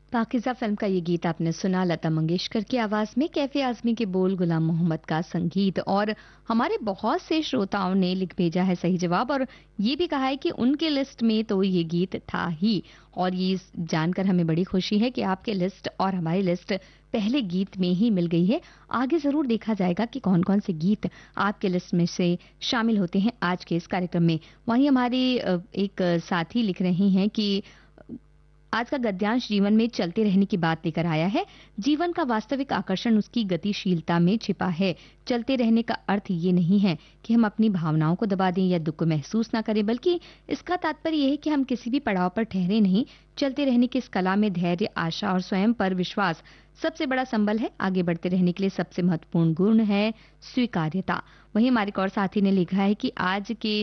Pakeezah film का ये गीत आपने सुना लता मंगेशकर की आवाज में, कैफे आजमी के बोल, गुलाम मोहम्मद का संगीत। और हमारे बहुत से श्रोताओं ने लिख भेजा है सही जवाब, और ये भी कहा है कि उनके लिस्ट में तो ये गीत था ही। और ये जानकर हमें बड़ी खुशी है कि आपके लिस्ट और हमारी लिस्ट पहले गीत में ही मिल गई है। आगे जरूर देखा जाएगा कि कौन कौन से गीत आपके लिस्ट में से शामिल होते हैं आज के इस कार्यक्रम में। वहीं हमारे एक साथी लिख रहे हैं कि आज का गद्यांश जीवन में चलते रहने की बात लेकर आया है। जीवन का वास्तविक आकर्षण उसकी गतिशीलता में छिपा है। चलते रहने का अर्थ ये नहीं है कि हम अपनी भावनाओं को दबा दें या दुख को महसूस ना करें, बल्कि इसका तात्पर्य यह है कि हम किसी भी पड़ाव पर ठहरे नहीं। चलते रहने की इस कला में धैर्य, आशा और स्वयं पर विश्वास सबसे बड़ा संबल है। आगे बढ़ते रहने के लिए सबसे महत्वपूर्ण गुण है स्वीकार्यता। वहीं हमारे एक और साथी ने लिखा है कि आज के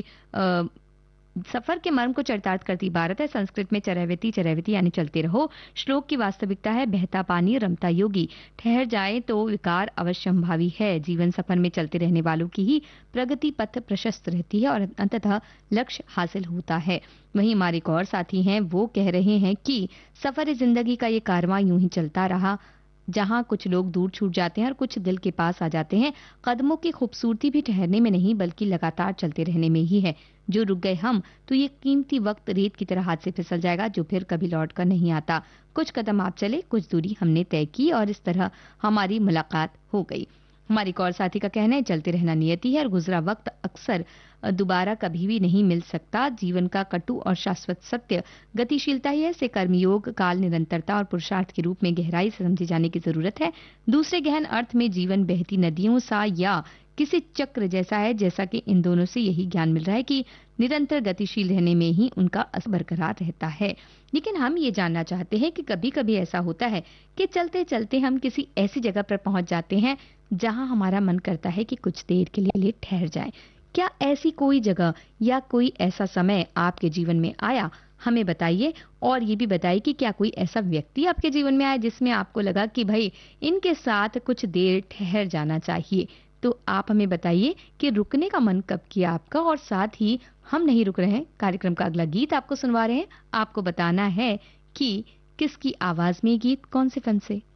सफर के मर्म को चरितार्थ करती इबारत है संस्कृत में चरैवेति चरैवेति यानी चलते रहो। श्लोक की वास्तविकता है बहता पानी रमता योगी। ठहर जाए तो विकार अवश्यंभावी है। जीवन सफर में चलते रहने वालों की ही प्रगति पथ प्रशस्त रहती है और अंततः लक्ष्य हासिल होता है। वहीं हमारे एक और साथी हैं, वो कह रहे हैं कि सफर जिंदगी का ये कारवां यूं ही चलता रहा, जहां कुछ लोग दूर छूट जाते हैं और कुछ दिल के पास आ जाते हैं। कदमों की खूबसूरती भी ठहरने में नहीं बल्कि लगातार चलते रहने में ही है। जो रुक गए हम तो ये कीमती वक्त रेत की तरह हाथ से फिसल जाएगा, जो फिर कभी लौट कर नहीं आता। कुछ कदम आप चले, कुछ दूरी हमने तय की और इस तरह हमारी मुलाकात हो गई। हमारी एक और साथी का कहना है चलते रहना नियति है और गुजरा वक्त अक्सर दोबारा कभी भी नहीं मिल सकता। जीवन का कटु और शाश्वत सत्य गतिशीलता ही है। इसे कर्मयोग, काल, निरंतरता और पुरुषार्थ के रूप में गहराई से समझे जाने की जरूरत है। दूसरे गहन अर्थ में जीवन बहती नदियों सा या किसी चक्र जैसा है, जैसा कि इन दोनों से यही ज्ञान मिल रहा है कि निरंतर गतिशील रहने में ही उनका असर बरकरार रहता है। लेकिन हम ये जानना चाहते हैं कि कभी कभी ऐसा होता है कि चलते चलते हम किसी ऐसी जगह पर पहुंच जाते हैं जहां हमारा मन करता है कि कुछ देर के लिए ठहर जाए। क्या ऐसी कोई जगह या कोई ऐसा समय आपके जीवन में आया? हमें बताइए। और ये भी बताइए कि क्या कोई ऐसा व्यक्ति आपके जीवन में आया जिसमें आपको लगा कि भाई इनके साथ कुछ देर ठहर जाना चाहिए। तो आप हमें बताइए कि रुकने का मन कब किया आपका। और साथ ही हम नहीं रुक रहे हैं, कार्यक्रम का अगला गीत आपको सुनवा रहे हैं। आपको बताना है कि किसकी आवाज में गीत, कौन से फिल्म से।